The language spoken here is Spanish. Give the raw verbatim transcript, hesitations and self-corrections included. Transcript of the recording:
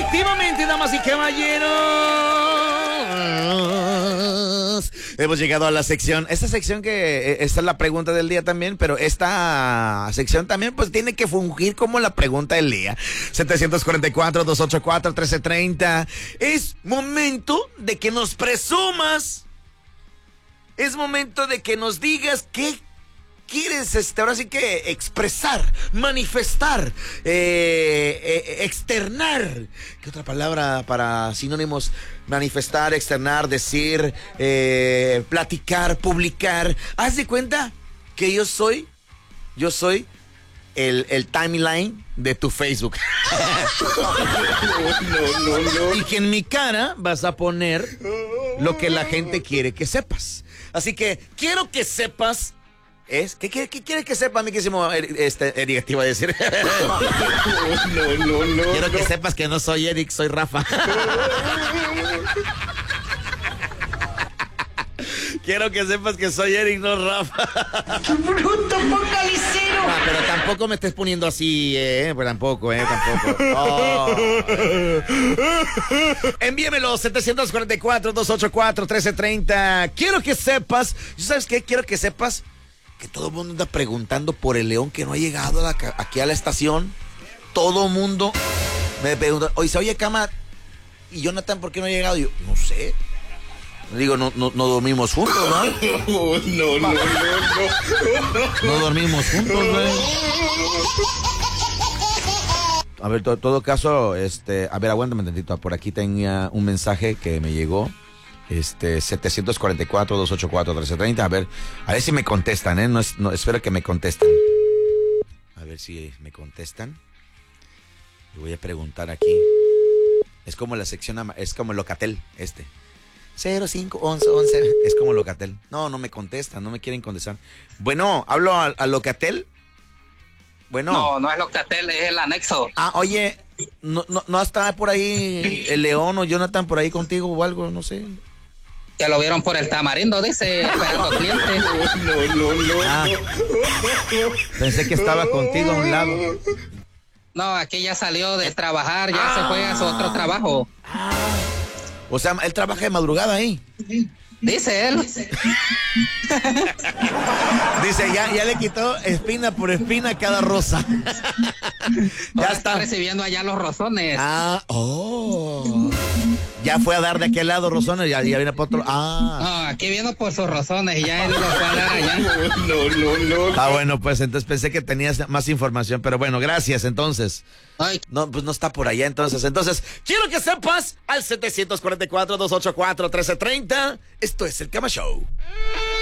Efectivamente, damas y caballeros, hemos llegado a la sección, esta sección que, esta es la pregunta del día también, pero esta sección también pues tiene que fungir como la pregunta del día. setecientos cuarenta y cuatro, doscientos ochenta y cuatro, trece treinta. Es momento de que nos presumas. Es momento de que nos digas qué quieres, este, ahora sí que expresar, manifestar, eh, eh, externar. ¿Qué otra palabra para sinónimos? Manifestar, externar, decir, eh, platicar, publicar. Haz de cuenta que yo soy, yo soy el, el timeline de tu Facebook. No, no, no, no. Y que en mi cara vas a poner lo que la gente quiere que sepas. Así que quiero que sepas. ¿Es? ¿Qué, qué, qué quiere que sepa, mi querísimo este, Eric, te iba a decir? No, no, no. Quiero no. que sepas que no soy Eric, soy Rafa. Quiero que sepas que soy Eric, no Rafa. ¡Qué bruto, focalicero! Ah, pero tampoco me estés poniendo así, eh. Pues tampoco, eh, tampoco. Oh. Envíamelo, setecientos cuarenta y cuatro, doscientos ochenta y cuatro, trece treinta. Quiero que sepas, ¿sabes qué? Quiero que sepas que todo el mundo anda preguntando por el león que no ha llegado a la, aquí a la estación. Todo el mundo me pregunta, oye, oye, Cama, ¿y Jonathan por qué no ha llegado? Y yo, no sé. Digo, no, no, no dormimos juntos, ¿no? No, no, no, no. No dormimos juntos, güey. A ver, en todo caso, este, a ver, aguántame un tantito. Por aquí tenía un mensaje que me llegó. Este, setecientos cuarenta y cuatro, doscientos ochenta y cuatro, trece treinta. A ver, a ver si me contestan, ¿eh? No, es, no, espero que me contesten. A ver si me contestan. Le voy a preguntar aquí. Es como la sección, es como el Locatel, este. cero cinco once once. Es como Locatel. No, no me contestan, no me quieren contestar. Bueno, hablo a, a Locatel. Bueno. No, no es Locatel, es el anexo. Ah, oye, no, no, no está por ahí el León o Jonathan por ahí contigo o algo, no sé. Que lo vieron por el Tamarindo, dice, esperando clientes. No, no, no. Ah, pensé que estaba contigo a un lado. No, aquí ya salió de trabajar, ya ah. se fue a su otro trabajo. Ah. O sea, él trabaja de madrugada ahí. Dice él. Dice, ya, ya le quitó espina por espina cada rosa. Ya está. está recibiendo allá los rosones. Ah, oh. Ya fue a dar de aquel lado rosones, ya, ya viene por otro. Ah. No, aquí viene por sus rosones y ya él lo fue a dar allá. No, no, no. Ah, bueno, pues entonces pensé que tenías más información, pero bueno, gracias entonces. Ay. No, pues no está por allá entonces. Entonces, quiero que sepas al setecientos cuarenta y cuatro, doscientos ochenta y cuatro, trece treinta. Esto es el Cama Show.